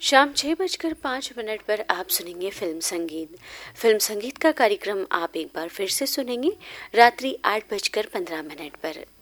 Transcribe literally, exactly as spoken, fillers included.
शाम छः बजकर पाँच मिनट पर आप सुनेंगे फिल्म संगीत। फिल्म संगीत का कार्यक्रम आप एक बार फिर से सुनेंगे रात्रि आठ बजकर पंद्रह मिनट पर।